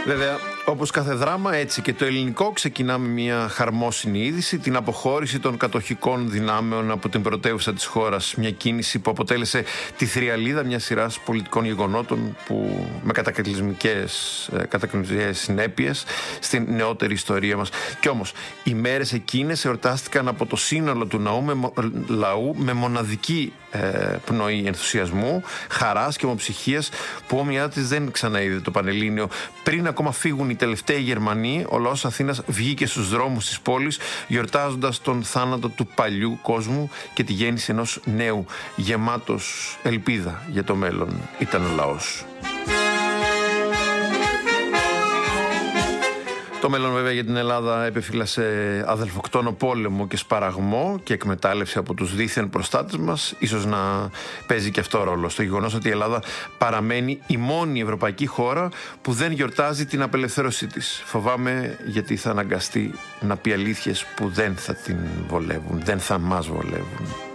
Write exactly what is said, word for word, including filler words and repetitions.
Βέβαια, όπως κάθε δράμα, έτσι και το ελληνικό ξεκινά με μια χαρμόσυνη είδηση, την αποχώρηση των κατοχικών δυνάμεων από την πρωτεύουσα της χώρας. Μια κίνηση που αποτέλεσε τη θριαλίδα μιας σειράς πολιτικών γεγονότων που με κατακλυσμικές, κατακλυσμικές συνέπειες στην νεότερη ιστορία μας. Κι όμως, οι μέρες εκείνες εορτάστηκαν από το σύνολο του ναού με, λαού με μοναδική ε, πνοή ενθουσιασμού, χαράς και ομοψυχίας που όμοιά της δεν ξαναείδε το Πανελλήνιο. Πριν ακόμα φύγουν οι τελευταίοι Γερμανοί, ο λαός Αθήνας βγήκε στους δρόμους της πόλης γιορτάζοντας τον θάνατο του παλιού κόσμου και τη γέννηση ενός νέου. Γεμάτος ελπίδα για το μέλλον ήταν ο λαός. Το μέλλον βέβαια για την Ελλάδα επεφύλασε αδελφοκτόνο πόλεμο και σπαραγμό και εκμετάλλευση από τους δίθεν προστάτες μας. Ίσως να παίζει και αυτό ρόλο στο γεγονός ότι η Ελλάδα παραμένει η μόνη ευρωπαϊκή χώρα που δεν γιορτάζει την απελευθέρωσή της. Φοβάμαι γιατί θα αναγκαστεί να πει αλήθειες που δεν θα την βολεύουν, δεν θα μας βολεύουν.